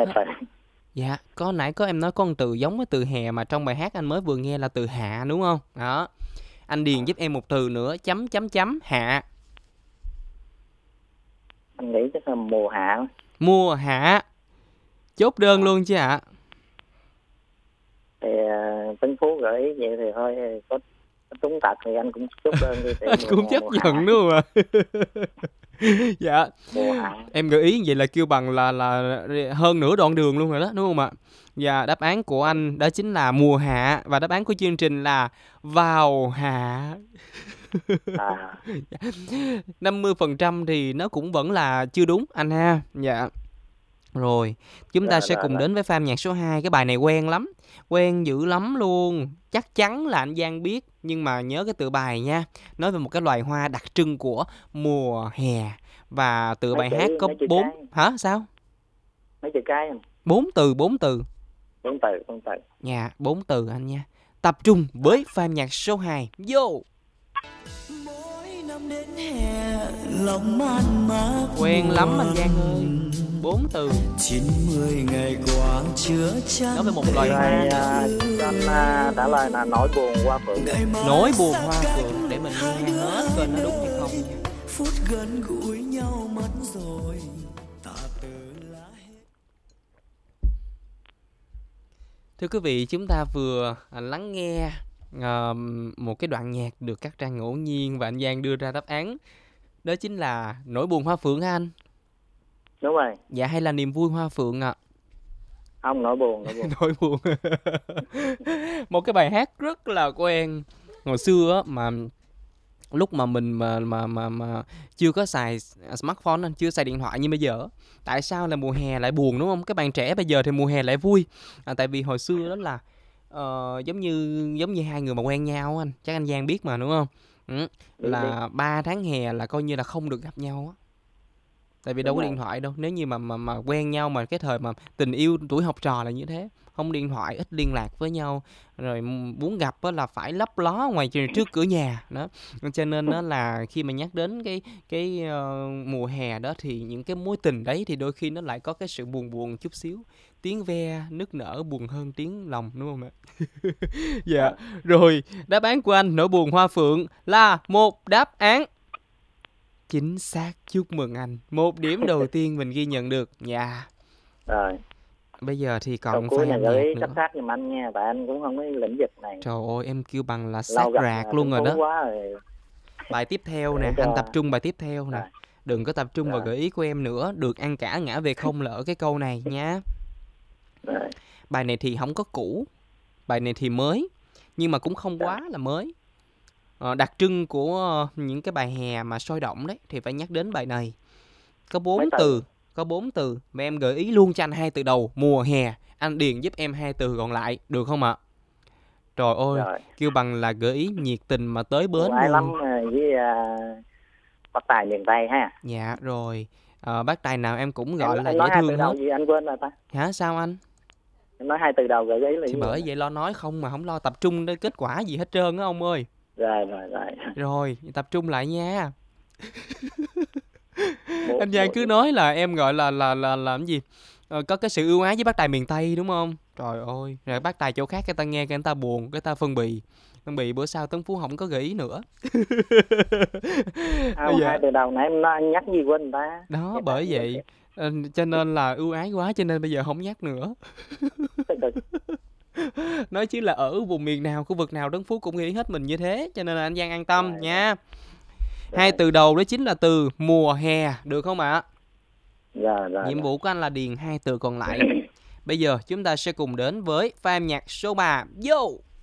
từ. Dạ, có nãy có em nói có một từ giống với từ hè mà trong bài hát anh mới vừa nghe là từ hạ đúng không? Đó. Anh điền giúp em một từ nữa, chấm chấm chấm hạ. Anh nghĩ chắc là mùa hạ. Mùa hạ. Chốt đơn luôn chứ ạ? Thì Tân Phú gợi ý vậy thì thôi, có trúng tật thì anh cũng chốt đơn đi. Anh cũng chấp nhận đúng không ạ? Dạ. Mùa hạ. Em gợi ý vậy là kêu bằng là hơn nửa đoạn đường luôn rồi đó, đúng không ạ? Và đáp án của anh đó chính là mùa hạ, và đáp án của chương trình là vào hạ. 50% thì nó cũng vẫn là chưa đúng anh ha. Dạ. Rồi, chúng ta sẽ cùng đến với pha âm nhạc số 2. Cái bài này quen lắm, quen dữ lắm luôn. Chắc chắn là anh Giang biết, nhưng mà nhớ cái tựa bài nha. Nói về một cái loài hoa đặc trưng của mùa hè. Và tựa bài hát có 4... Hả? Sao? Mấy chữ cái anh? 4 từ. 4 từ. Dạ, 4 từ anh nha. Tập trung với pha âm nhạc số 2. Vô! Năm đến hè, lòng man mác quen lắm anh Giang ơi. 4 từ. 90 ngày qua chứa chan. Nói về một loài hoa. Anh trả lời là nỗi buồn hoa phượng. Nỗi buồn hoa phượng. Để mình nghe hết coi nó đúng hay không. Phút gần gũi nhau mất rồi. Thưa quý vị, chúng ta vừa lắng nghe một cái đoạn nhạc được cắt ra ngẫu nhiên và anh Giang đưa ra đáp án. Đó chính là nỗi buồn hoa phượng anh. Đúng rồi. Dạ, hay là niềm vui hoa phượng ạ? Không, nỗi buồn. Nỗi buồn. Một cái bài hát rất là quen. Hồi xưa mà lúc mà mình mà chưa có xài smartphone, anh chưa xài điện thoại như bây giờ, tại sao là mùa hè lại buồn đúng không? Các bạn trẻ bây giờ thì mùa hè lại vui. Tại vì hồi xưa đó là giống như hai người mà quen nhau anh, chắc anh Giang biết mà đúng không? Là 3 tháng hè là coi như là không được gặp nhau á. Tại vì đâu có điện thoại đâu. Nếu như mà quen nhau mà cái thời mà tình yêu tuổi học trò là như thế, không điện thoại, ít liên lạc với nhau, rồi muốn gặp là phải lấp ló ngoài trước cửa nhà đó. Cho nên đó là khi mà nhắc đến cái mùa hè đó thì những cái mối tình đấy thì đôi khi nó lại có cái sự buồn chút xíu, tiếng ve nức nở buồn hơn tiếng lòng, đúng không ạ? Dạ. Rồi, đáp án của anh nỗi buồn hoa phượng là một đáp án chính xác. Chúc mừng anh. 1 điểm đầu tiên mình ghi nhận được. Dạ. Rồi. Bây giờ thì còn phải âm nhạc nữa. Sát giùm anh nha, tại anh cũng không có lĩnh vực này. Trời ơi, em kêu bằng là sát rạc luôn rồi đó. Rồi. Bài tiếp theo nè, anh tập trung bài tiếp theo nè. Đừng có tập trung vào gợi ý của em nữa. Được ăn cả ngã về không là ở cái câu này nha. Bài này thì không có cũ, bài này thì mới, nhưng mà cũng không quá là mới. Đặc trưng của những cái bài hè mà sôi động đấy thì phải nhắc đến bài này. Có 4 từ. Có 4 từ. Mà em gợi ý luôn cho anh 2 từ đầu. Mùa hè. Anh điền giúp em 2 từ còn lại. Được không ạ? Trời ơi. Kêu bằng là gợi ý nhiệt tình mà tới bến luôn. Lắm với bác tài miền Tây ha. Dạ rồi. Bác tài nào em cũng gọi là dễ thương hết. Nói 2 từ đầu gì anh quên rồi ta? Hả? Sao anh? Em nói 2 từ đầu gợi ý là thì bởi vậy lo nói không mà không lo tập trung đến kết quả gì hết trơn á ông ơi. Rồi, tập trung lại nha. Anh Giang cứ nói là em gọi là làm gì? Có cái sự ưu ái với bác tài miền Tây đúng không? Trời ơi, rồi bác tài chỗ khác người ta nghe, người ta buồn, người ta phân bì. Phân bì bữa sau Tấn Phú không có gợi ý nữa. Không, 2 từ đầu nãy em nhắc gì quên ta. Đó, bởi vậy. Cho nên là ưu ái quá, cho nên bây giờ không nhắc nữa. Nói chứ là ở vùng miền nào, khu vực nào Tấn Phú cũng nghĩ hết mình như thế. Cho nên là anh Giang an tâm nha. 2 từ đầu đó chính là từ mùa hè, được không ạ? Nhiệm vụ của anh là điền 2 từ còn lại. Bây giờ chúng ta sẽ cùng đến với pha âm nhạc số 3. Vô!